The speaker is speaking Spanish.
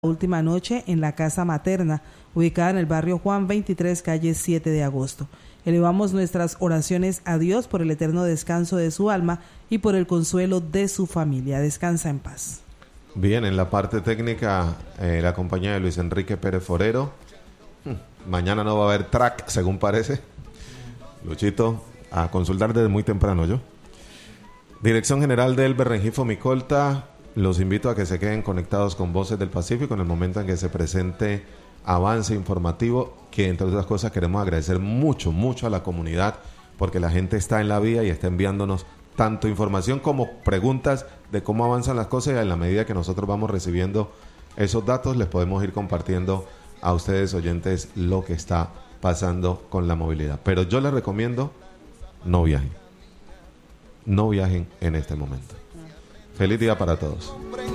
última noche en la casa materna, ubicada en el barrio Juan 23, calle 7 de agosto. Elevamos nuestras oraciones a Dios por el eterno descanso de su alma y por el consuelo de su familia. Descansa en paz. Bien, en la parte técnica, la compañía de Luis Enrique Pérez Forero. Mañana no va a haber track, según parece. Luchito, a consultar desde muy temprano yo. Dirección General del Rengifo Micolta. Los invito a que se queden conectados con Voces del Pacífico en el momento en que se presente avance informativo, que entre otras cosas queremos agradecer mucho a la comunidad, porque la gente está en la vía y está enviándonos tanto información como preguntas de cómo avanzan las cosas, y en la medida que nosotros vamos recibiendo esos datos les podemos ir compartiendo a ustedes oyentes lo que está pasando con la movilidad. Pero yo les recomiendo no viajen en este momento. Feliz día para todos.